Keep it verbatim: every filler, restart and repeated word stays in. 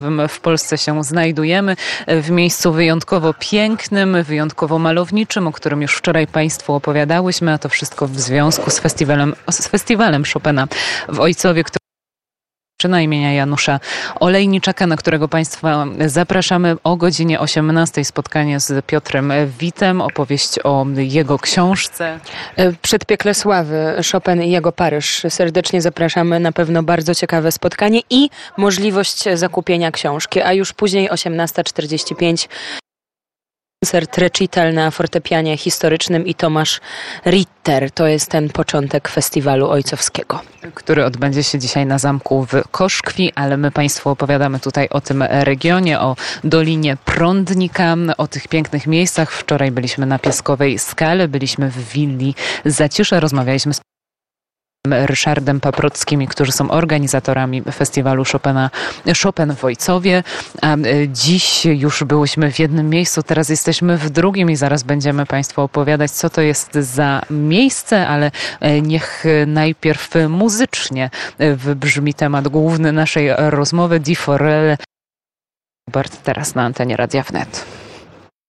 w Polsce się znajdujemy, w miejscu wyjątkowo pięknym, wyjątkowo malowniczym, o którym już wczoraj Państwu opowiadałyśmy, a to wszystko w związku z festiwalem, z festiwalem Chopina w Ojcowie, który imienia Janusza Olejniczaka, na którego Państwa zapraszamy o godzinie osiemnastej. Spotkanie z Piotrem Witem, opowieść o jego książce. Przedpiekle sławy, Chopin i jego Paryż. Serdecznie zapraszamy, na pewno bardzo ciekawe spotkanie i możliwość zakupienia książki, a już później osiemnasta czterdzieści pięć koncert recital na fortepianie historycznym i Tomasz Ritter. To jest ten początek festiwalu ojcowskiego, który odbędzie się dzisiaj na zamku w Koszkwi, ale my Państwu opowiadamy tutaj o tym regionie, o Dolinie Prądnika, o tych pięknych miejscach. Wczoraj byliśmy na Piaskowej Skale, byliśmy w willi Zacisze, rozmawialiśmy z Ryszardem Paprockim, którzy są organizatorami festiwalu Chopina, Chopin w Ojcowie. A dziś już byłyśmy w jednym miejscu, teraz jesteśmy w drugim i zaraz będziemy Państwu opowiadać, co to jest za miejsce, ale niech najpierw muzycznie wybrzmi temat główny naszej rozmowy. Di Forel. Hubert teraz na antenie Radia Wnet.